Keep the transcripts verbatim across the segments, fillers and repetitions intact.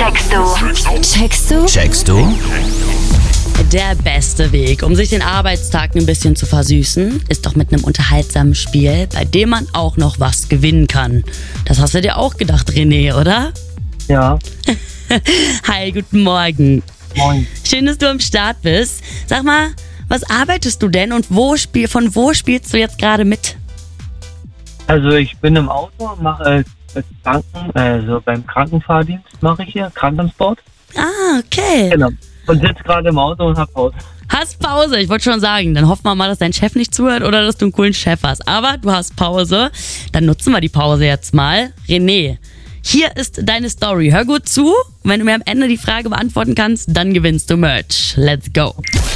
Checkst du? Checkst du? Checkst du? Der beste Weg, um sich den Arbeitstag ein bisschen zu versüßen, ist doch mit einem unterhaltsamen Spiel, bei dem man auch noch was gewinnen kann. Das hast du dir auch gedacht, René, oder? Ja. Hi, guten Morgen. Moin. Schön, dass du am Start bist. Sag mal, was arbeitest du denn und wo spiel, von wo spielst du jetzt gerade mit? Also ich bin im Auto, mache äh, Kranken, also beim Krankenfahrdienst mache ich hier, Krankentransport. Ah, okay. Genau. Und sitze gerade im Auto und hab Pause. Hast Pause, ich wollte schon sagen. Dann hoffen wir mal, dass dein Chef nicht zuhört oder dass du einen coolen Chef hast. Aber du hast Pause. Dann nutzen wir die Pause jetzt mal. René, hier ist deine Story. Hör gut zu. Wenn du mir am Ende die Frage beantworten kannst, dann gewinnst du Merch. Let's go.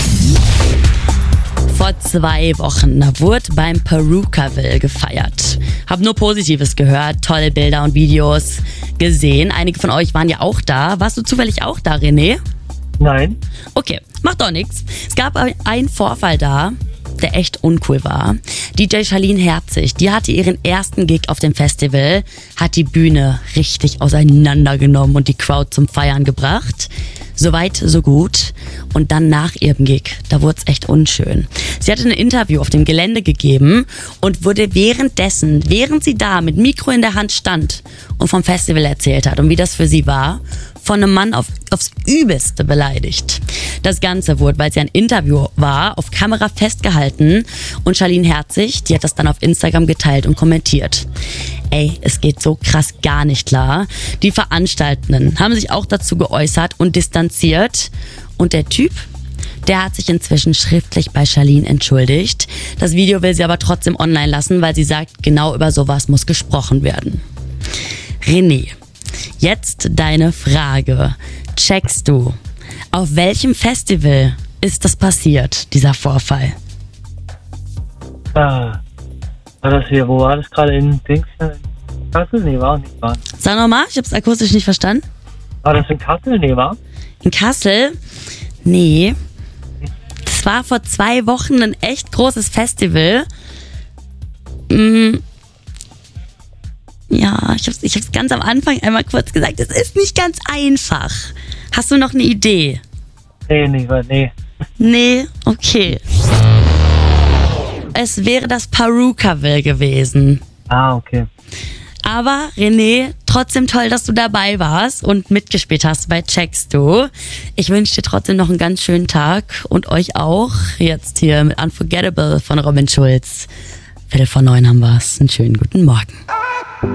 Vor zwei Wochen wurde beim Perukaville gefeiert. Hab nur Positives gehört, tolle Bilder und Videos gesehen. Einige von euch waren ja auch da. Warst du zufällig auch da, René? Nein. Okay, macht doch nichts. Es gab einen Vorfall da, der echt uncool war. D J Charlene Herzig, die hatte ihren ersten Gig auf dem Festival, hat die Bühne richtig auseinandergenommen und die Crowd zum Feiern gebracht. Soweit, so gut. Und dann nach ihrem Gig, da wurde es echt unschön. Sie hatte ein Interview auf dem Gelände gegeben und wurde währenddessen, während sie da mit Mikro in der Hand stand und vom Festival erzählt hat und wie das für sie war, von einem Mann auf, aufs Übelste beleidigt. Das Ganze wurde, weil sie ein Interview war, auf Kamera festgehalten und Charlene Herzig, die hat das dann auf Instagram geteilt und kommentiert. Ey, es geht so krass gar nicht klar. Die Veranstaltenden haben sich auch dazu geäußert und distanziert. Und der Typ, der hat sich inzwischen schriftlich bei Charlene entschuldigt. Das Video will sie aber trotzdem online lassen, weil sie sagt, genau über sowas muss gesprochen werden. René, jetzt deine Frage. Checkst du, auf welchem Festival ist das passiert, dieser Vorfall? Ah, war das hier, wo war das gerade in Dings? In Kassel? Nee, war nicht wahr. Sag nochmal, ich hab's akustisch nicht verstanden. War das in Kassel? Nee, war? In Kassel? Nee. Das war vor zwei Wochen ein echt großes Festival. Mhm. Ja, ich hab's, ich hab's ganz am Anfang einmal kurz gesagt. Es ist nicht ganz einfach. Hast du noch eine Idee? Nee, nee, war, nee. Nee, okay. Es wäre das Perukaville gewesen. Ah, okay. Aber René, trotzdem toll, dass du dabei warst und mitgespielt hast bei Checkst du. Ich wünsche dir trotzdem noch einen ganz schönen Tag und euch auch. Jetzt hier mit Unforgettable von Robin Schulz. Viertel vor neun haben wir's. Einen schönen guten Morgen.